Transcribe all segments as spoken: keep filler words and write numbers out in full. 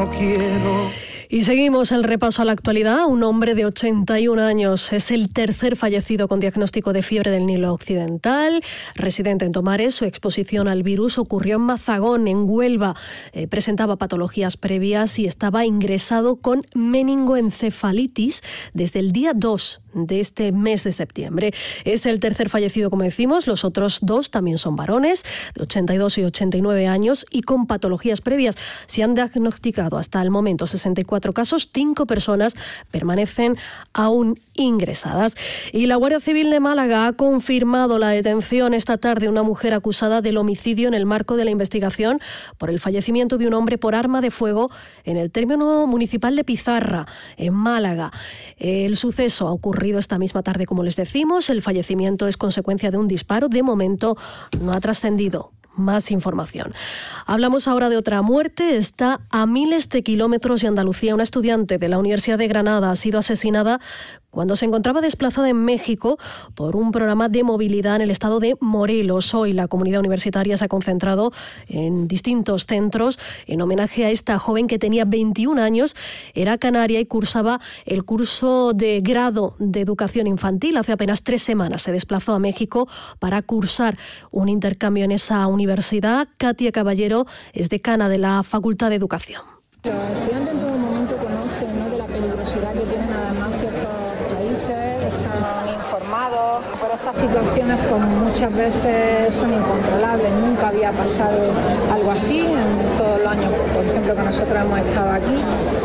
no quiero. Y seguimos el repaso a la actualidad. Un hombre de ochenta y un años es el tercer fallecido con diagnóstico de fiebre del Nilo Occidental. Residente en Tomares, su exposición al virus ocurrió en Mazagón, en Huelva. Eh, presentaba patologías previas y estaba ingresado con meningoencefalitis desde el día dos de este mes de septiembre. Es el tercer fallecido, como decimos. Los otros dos también son varones, de ochenta y dos y ochenta y nueve años y con patologías previas. Se han diagnosticado hasta el momento sesenta y cuatro casos, cinco personas permanecen aún ingresadas. Y la Guardia Civil de Málaga ha confirmado la detención esta tarde de una mujer acusada del homicidio en el marco de la investigación por el fallecimiento de un hombre por arma de fuego en el término municipal de Pizarra, en Málaga. El suceso ha ocurrido esta misma tarde, como les decimos. El fallecimiento es consecuencia de un disparo. De momento no ha trascendido más información. Hablamos ahora de otra muerte. Está a miles de kilómetros de Andalucía. Una estudiante de la Universidad de Granada ha sido asesinada cuando se encontraba desplazada en México por un programa de movilidad en el estado de Morelos. Hoy la comunidad universitaria se ha concentrado en distintos centros en homenaje a esta joven que tenía veintiún años, era canaria y cursaba el curso de grado de educación infantil. Hace apenas tres semanas se desplazó a México para cursar un intercambio en esa universidad. Katia Caballero es decana de la Facultad de Educación. Los estudiantes en todo momento conocen, ¿no?, de la peligrosidad que tienen además ciertos países, están informados, pero estas situaciones pues muchas veces son incontrolables. Nunca había pasado algo así en todos los años, por ejemplo, que nosotros hemos estado aquí,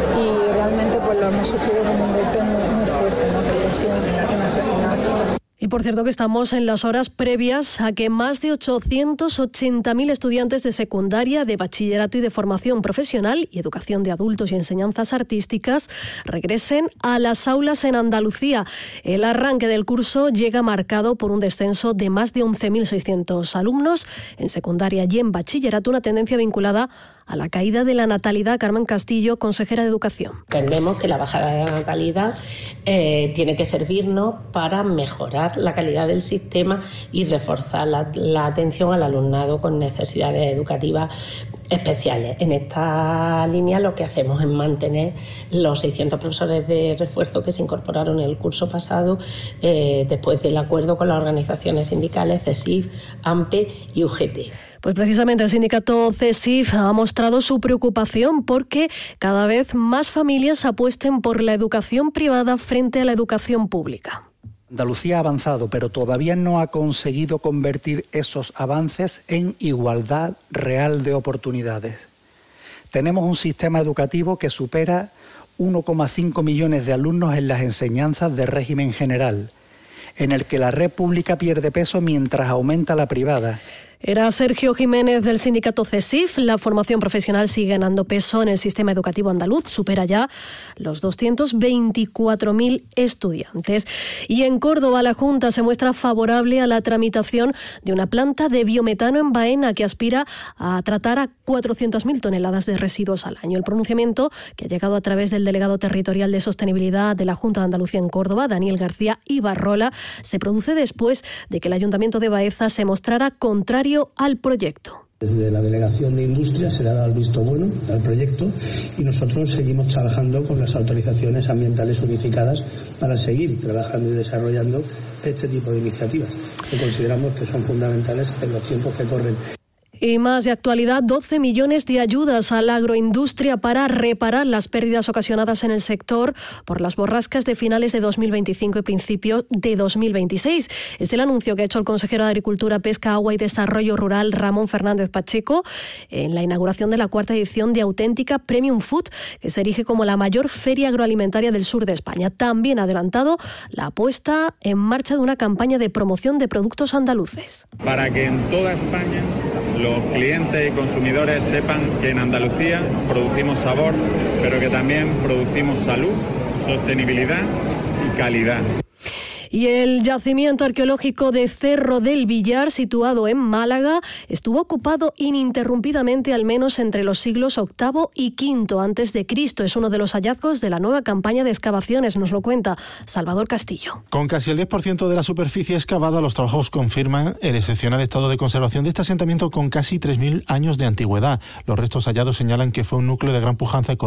y realmente pues lo hemos sufrido como un golpe muy, muy fuerte, ¿no?, porque ha sido un, un asesinato. Y por cierto que estamos en las horas previas a que más de ochocientos ochenta mil estudiantes de secundaria, de bachillerato y de formación profesional y educación de adultos y enseñanzas artísticas regresen a las aulas en Andalucía. El arranque del curso llega marcado por un descenso de más de once mil seiscientos alumnos en secundaria y en bachillerato, una tendencia vinculada a la caída de la natalidad. Carmen Castillo, consejera de Educación. Entendemos que la bajada de la natalidad eh, tiene que servirnos para mejorar la calidad del sistema y reforzar la, la atención al alumnado con necesidades educativas especiales. En esta línea lo que hacemos es mantener los seiscientos profesores de refuerzo que se incorporaron en el curso pasado eh, después del acuerdo con las organizaciones sindicales CESIF, AMPE y U G T. Pues precisamente el sindicato CESIF ha mostrado su preocupación porque cada vez más familias apuesten por la educación privada frente a la educación pública. Andalucía ha avanzado, pero todavía no ha conseguido convertir esos avances en igualdad real de oportunidades. Tenemos un sistema educativo que supera uno coma cinco millones de alumnos en las enseñanzas de régimen general, en el que la red pública pierde peso mientras aumenta la privada. Era Sergio Jiménez del sindicato CESIF. La formación profesional sigue ganando peso en el sistema educativo andaluz, supera ya los doscientos veinticuatro mil estudiantes. Y en Córdoba la Junta se muestra favorable a la tramitación de una planta de biometano en Baena que aspira a tratar a cuatrocientas mil toneladas de residuos al año. El pronunciamiento, que ha llegado a través del delegado territorial de sostenibilidad de la Junta de Andalucía en Córdoba, Daniel García Ibarrola, se produce después de que el Ayuntamiento de Baeza se mostrara contrario al proyecto. Desde la Delegación de Industria se le ha dado el visto bueno al proyecto y nosotros seguimos trabajando con las autorizaciones ambientales unificadas para seguir trabajando y desarrollando este tipo de iniciativas que consideramos que son fundamentales en los tiempos que corren. Y más de actualidad, doce millones de ayudas a la agroindustria para reparar las pérdidas ocasionadas en el sector por las borrascas de finales de dos mil veinticinco y principio de dos mil veintiséis. Es el anuncio que ha hecho el consejero de Agricultura, Pesca, Agua y Desarrollo Rural, Ramón Fernández Pacheco, en la inauguración de la cuarta edición de Auténtica Premium Food, que se erige como la mayor feria agroalimentaria del sur de España. También ha adelantado la puesta en marcha de una campaña de promoción de productos andaluces. Para que en toda España los clientes y consumidores sepan que en Andalucía producimos sabor, pero que también producimos salud, sostenibilidad y calidad. Y el yacimiento arqueológico de Cerro del Villar, situado en Málaga, estuvo ocupado ininterrumpidamente al menos entre los siglos octavo y quinto antes de Cristo. Es uno de los hallazgos de la nueva campaña de excavaciones, nos lo cuenta Salvador Castillo. Con casi el diez por ciento de la superficie excavada, los trabajos confirman el excepcional estado de conservación de este asentamiento con casi tres mil años de antigüedad. Los restos hallados señalan que fue un núcleo de gran pujanza económica